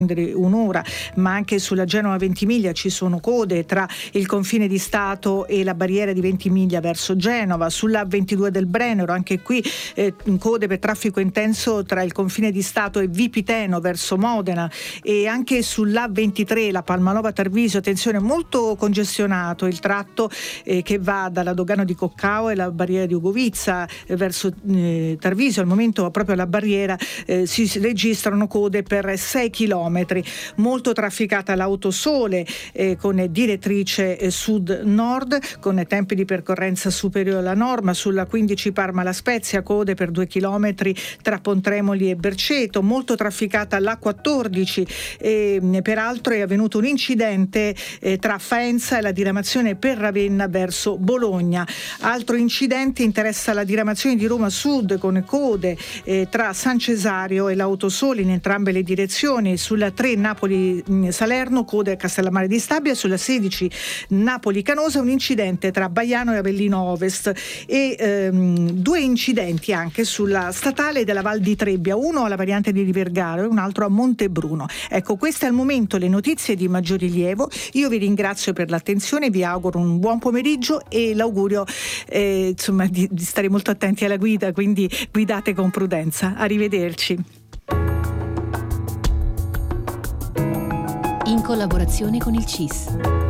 un'ora, ma anche sulla Genova-Ventimiglia ci sono code tra il confine di Stato e la barriera di Ventimiglia verso Genova. Sulla A22 del Brennero, anche qui code per traffico intenso tra il confine di Stato e Vipiteno verso Modena, e anche sull'A23 la Palmanova-Tarvisio, attenzione, molto congestionato il tratto che va dalla dogana di Coccao e la barriera di Ugovizza verso Tarvisio. Al momento proprio alla barriera si registrano code per 6 chilometri. Molto trafficata l'Autosole con direttrice sud-nord, con tempi di percorrenza superiori alla norma. Sulla 15 Parma La Spezia, code per 2 chilometri tra Pontremoli e Berceto. Molto trafficata l'A14, peraltro è avvenuto un incidente tra Faenza e la diramazione per Ravenna verso Bologna. Altro incidente interessa la diramazione di Roma Sud, con code tra San Cesario e l'Autosole in entrambe le direzioni. Sulla 3 Napoli-Salerno, code a Castellammare di Stabia. Sulla 16 Napoli-Canosa un incidente tra Baiano e Avellino Ovest, e 2 incidenti anche sulla statale della Val di Trebbia, uno alla variante di Vergaro e un altro a Montebruno. Ecco, queste al momento le notizie di maggior rilievo. Io vi ringrazio per l'attenzione, vi auguro un buon pomeriggio e l'augurio insomma di stare molto attenti alla guida, quindi guidate con prudenza. Arrivederci. In collaborazione con il CIS.